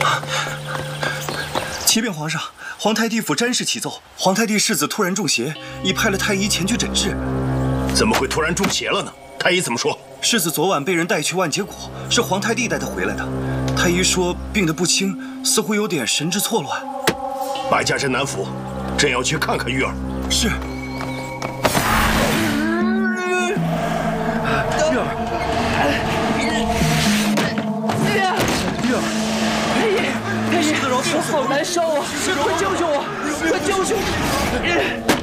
启禀皇上，皇太帝府詹事启奏，皇太帝世子突然中邪，已派了太医前去诊治。 怎么会突然中邪了呢？太医怎么说？ 世子昨晚被人带去万劫谷，是皇太帝带他回来的。太医说病得不轻，似乎有点神志错乱。 百家镇南府，朕要去看看玉儿。 是。玉儿，玉儿， 太医，太医，我好难受啊！快救救我！快救救我！